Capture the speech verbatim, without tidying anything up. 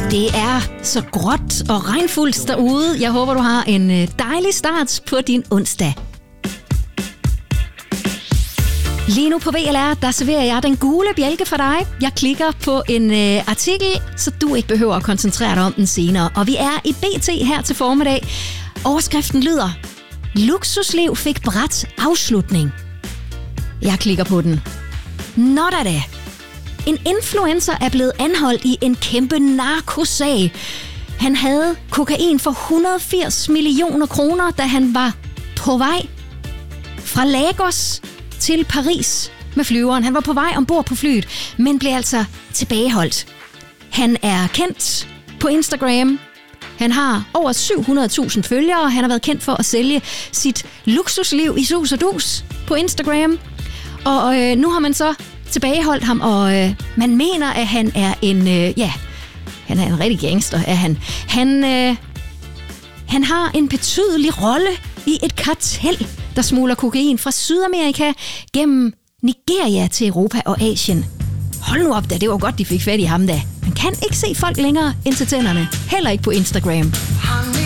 Det er så gråt og regnfuldt derude. Jeg håber, du har en dejlig start på din onsdag. Lige nu på V L R, der serverer jeg den gule bjælke for dig. Jeg klikker på en øh, artikel, så du ikke behøver at koncentrere dig om den senere. Og vi er i B T her til formiddag. Overskriften lyder: Luksusliv fik brat afslutning. Jeg klikker på den. Nå da da. En influencer er blevet anholdt i en kæmpe narkosag. Han havde kokain for et hundrede og firs millioner kroner, da han var på vej fra Lagos til Paris med flyveren. Han var på vej ombord på flyet, men blev altså tilbageholdt. Han er kendt på Instagram. Han har over syv hundrede tusind følgere. Han har været kendt for at sælge sit luksusliv i sus og dus på Instagram. Og øh, nu har man så tilbageholdt ham, og øh, man mener, at han er en, øh, ja, han er en rigtig gangster, er han. Han, øh, han har en betydelig rolle i et kartel, der smugler kokain fra Sydamerika gennem Nigeria til Europa og Asien. Hold nu op da, det var godt, de fik fat i ham da. Man kan ikke se folk længere ind til tænderne, heller ikke på Instagram.